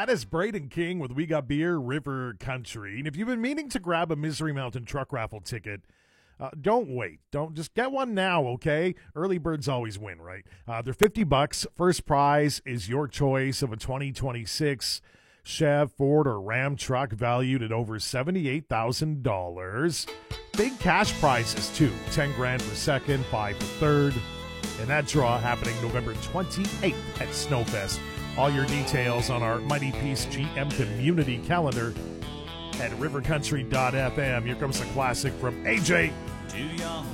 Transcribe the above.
That is Braden King with We Got Beer, River Country. And if you've been meaning to grab a Misery Mountain truck raffle ticket, don't wait. Don't just get one now, okay? Early birds always win, right? They're $50. First prize is your choice of a 2026 Chev, Ford, or Ram truck valued at over $78,000. Big cash prizes, too. 10 grand for second, 5 for third. And that draw happening November 28th at Snowfest. All your details on our Mighty Peace GM community calendar at rivercountry.fm. Here comes a classic from AJ. Too young